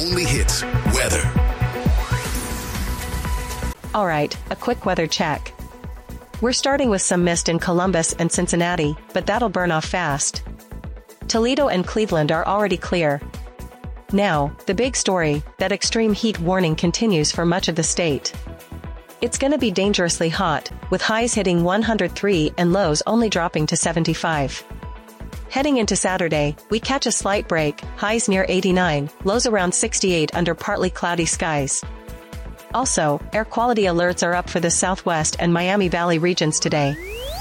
only hits, weather. All right, a quick weather check. We're starting with some mist in Columbus and Cincinnati, but that'll burn off fast. Toledo and Cleveland are already clear. Now, the big story, that extreme heat warning continues for much of the state. It's gonna be dangerously hot, with highs hitting 103 and lows only dropping to 75. Heading into Saturday, we catch a slight break, highs near 89, lows around 68 under partly cloudy skies. Also, air quality alerts are up for the Southwest and Miami Valley regions today.